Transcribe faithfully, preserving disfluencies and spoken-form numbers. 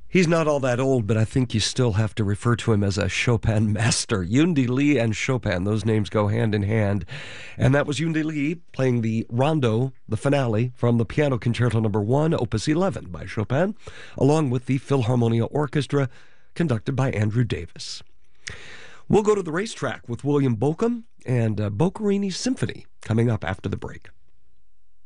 He's not all that old, but I think you still have to refer to him as a Chopin master. Yundi Lee and Chopin, those names go hand in hand. And that was Yundi Lee playing the rondo, the finale, from the Piano Concerto Number one, Opus eleven by Chopin, along with the Philharmonia Orchestra, conducted by Andrew Davis. We'll go to the racetrack with William Bolcom and uh, Boccherini Symphony coming up after the break.